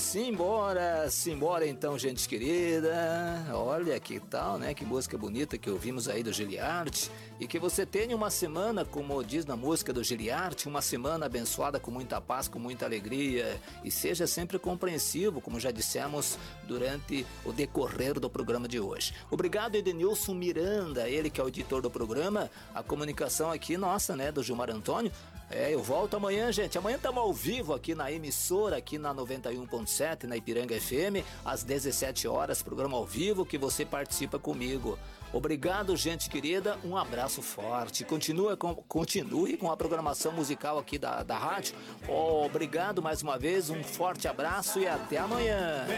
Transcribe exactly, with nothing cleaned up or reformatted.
simbora, simbora então, gente querida. Olha que tal, né? Que música bonita que ouvimos aí do Giliard. E que você tenha uma semana, como diz na música do Giliard, uma semana abençoada com muita paz, com muita alegria. E seja sempre compreensivo, como já dissemos durante o decorrer do programa de hoje. Obrigado, Edenilson Miranda, ele que é o editor do programa. A comunicação aqui, nossa, né, do Gilmar Antônio. É, eu volto amanhã, gente. Amanhã estamos ao vivo aqui na emissora, aqui na noventa e um ponto sete, na Ipiranga F M, às dezessete horas, programa ao vivo que você participa comigo. Obrigado, gente querida. Um abraço forte. Continua com, continue com a programação musical aqui da, da rádio. Oh, obrigado mais uma vez. Um forte abraço e até amanhã.